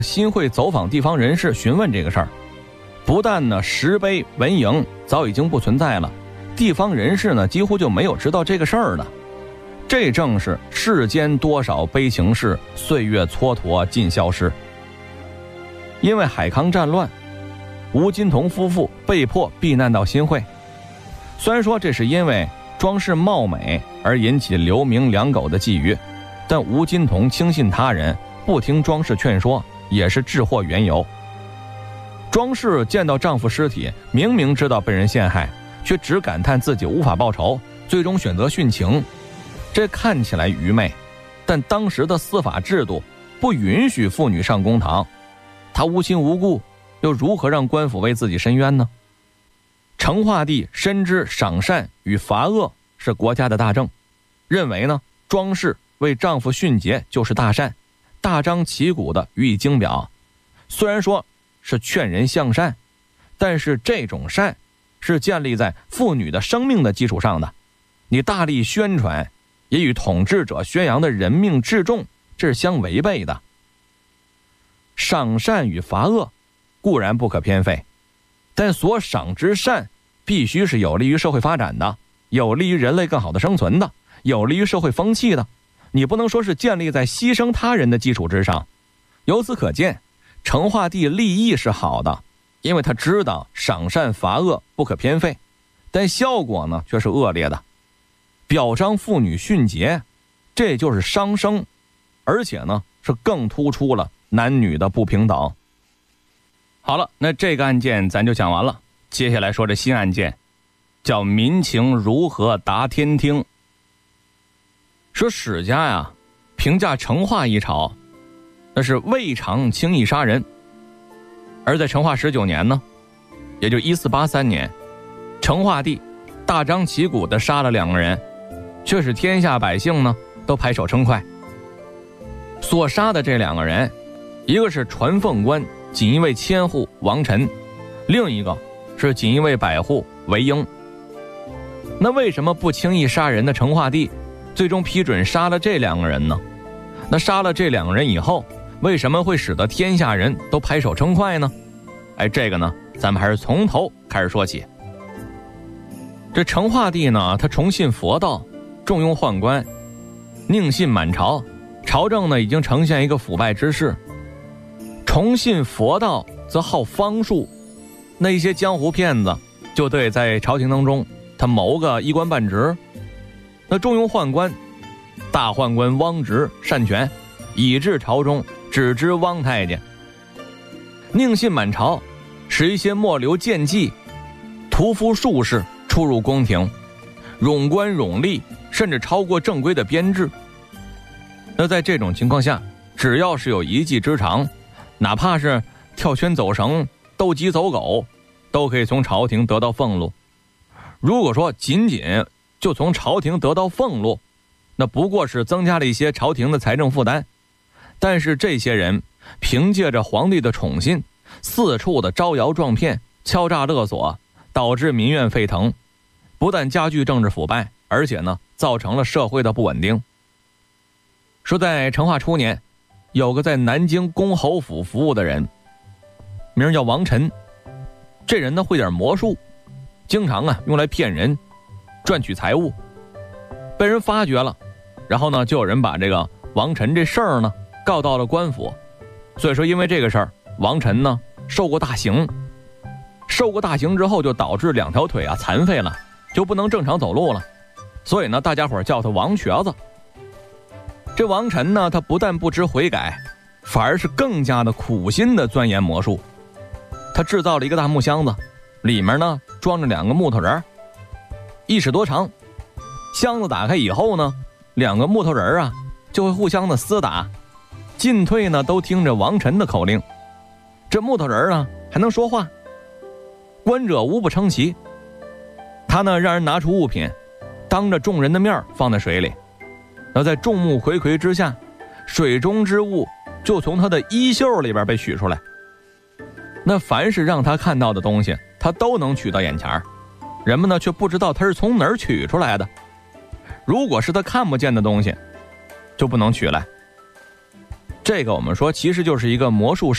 新会走访地方人士询问这个事儿，不但呢石碑文营早已经不存在了，地方人士呢几乎就没有知道这个事儿了。这正是世间多少悲情事，岁月蹉跎尽消失。因为海康战乱，吴金童夫妇被迫避难到新会。虽然说这是因为庄氏貌美而引起刘明两狗的觊觎，但吴金童轻信他人，不听庄氏劝说，也是治祸缘由。庄氏见到丈夫尸体，明明知道被人陷害，却只感叹自己无法报仇，最终选择殉情。这看起来愚昧，但当时的司法制度不允许妇女上公堂，她无亲无故，又如何让官府为自己伸冤呢？成化帝深知赏善与罚恶是国家的大政，认为呢庄氏为丈夫殉节就是大善，大张旗鼓的予以经表。虽然说是劝人向善，但是这种善是建立在妇女的生命的基础上的，你大力宣传也与统治者宣扬的人命至重，这是相违背的。赏善与罚恶固然不可偏废，但所赏之善必须是有利于社会发展的，有利于人类更好的生存的，有利于社会风气的，你不能说是建立在牺牲他人的基础之上。由此可见，成化帝立意是好的，因为他知道赏善罚恶不可偏废，但效果呢却是恶劣的。表彰妇女殉节，这就是伤生，而且呢是更突出了男女的不平等。好了，那这个案件咱就讲完了，接下来说这新案件，叫民情如何达天听。说史家呀评价成化一朝，那是未尝轻易杀人。而在成化19年呢，也就1483年，成化帝大张旗鼓地杀了2个人，却使天下百姓呢都拍手称快。所杀的这2个人，一个是传凤官锦衣卫千户王晨，另一个是锦衣卫百户韦英。那为什么不轻易杀人的成化帝最终批准杀了这2个人呢？那杀了这2个人以后，为什么会使得天下人都拍手称快呢？这个呢咱们还是从头开始说起。这成化帝呢，他崇信佛道，重用宦官，佞信满朝，朝政呢已经呈现一个腐败之势。崇信佛道则好方术，那一些江湖骗子就对在朝廷当中他谋个一官半职。那重用宦官，大宦官汪直擅权，以致朝中只知汪太监。佞信满朝，使一些末流贱妓、屠夫术士出入宫廷，冗官冗吏甚至超过正规的编制。那在这种情况下，只要是有一技之长，哪怕是跳圈走绳、斗鸡走狗，都可以从朝廷得到俸禄。如果说仅仅就从朝廷得到俸禄，那不过是增加了一些朝廷的财政负担。但是这些人凭借着皇帝的宠信，四处的招摇撞骗、敲诈勒索，导致民怨沸腾，不但加剧政治腐败，而且呢造成了社会的不稳定。说在成化初年，有个在南京公侯府服务的人，名叫王晨。这人呢会点魔术，经常用来骗人，赚取财物。被人发觉了，然后呢就有人把这个王晨这事儿呢告到了官府。所以说因为这个事儿，王晨呢受过大刑。受过大刑之后，就导致2条腿残废了，就不能正常走路了。所以呢大家伙叫他王瘸子。这王晨呢，他不但不知悔改，反而是更加的苦心的钻研魔术。他制造了一个大木箱子，里面呢装着2个木头人，1尺多长。箱子打开以后呢，2个木头人就会互相的厮打，进退呢都听着王晨的口令。这木头人还能说话，观者无不称奇。他呢让人拿出物品，当着众人的面放在水里，然后在众目睽睽之下，水中之物就从他的衣袖里边被取出来。那凡是让他看到的东西，他都能取到眼前，人们呢却不知道他是从哪儿取出来的。如果是他看不见的东西，就不能取来。这个我们说其实就是一个魔术